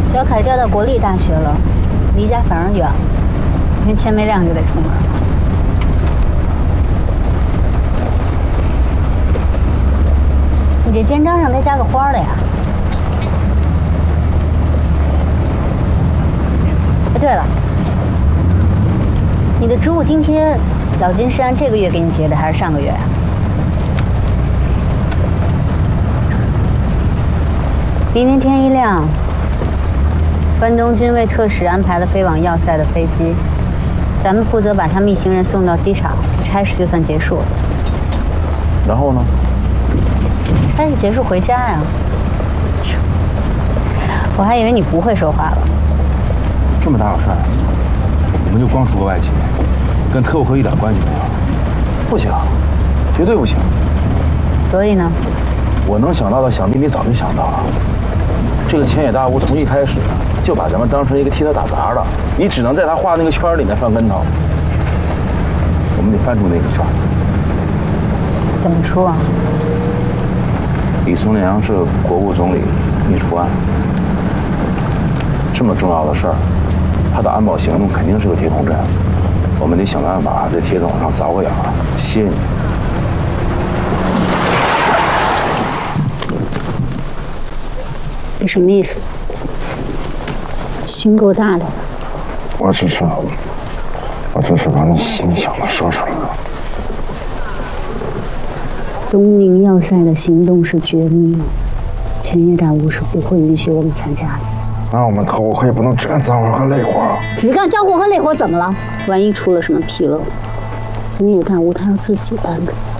小凯调到国立大学了，离家反而远了，明天天没亮就得出门。你这肩章上该加个花的呀。哎，对了，你的职务津贴，老金是按这个月给你结的，还是上个月啊？明天天一亮，关东军为特使安排了飞往要塞的飞机，咱们负责把他们一行人送到机场，差事就算结束了。 然后呢？ 差事结束回家呀。我还以为你不会说话了。 这么大个事儿，我们就光出个外勤，跟特务科一点关系没有。不行，绝对不行。 所以呢？ 我能想到的，想必你早就想到了。这个千野大吾从一开始就把咱们当成一个替他打杂的，你只能在他画那个圈里面翻跟头。我们得翻出那个圈。 怎么出啊？ 李松良是国务总理秘书官，这么重要的事儿，他的安保行动肯定是个铁桶阵。我们得想办法在铁桶上凿个眼儿，歇你。 你什么意思？心够大的。 我只是把你心里想的说出来了。 东宁要塞的行动是绝密，千叶大吾是不会允许我们参加的。 那我们特务可以不能只干脏活和累活啊！ 只干脏活和累活怎么了？万一出了什么纰漏，千叶大吾他要自己担着。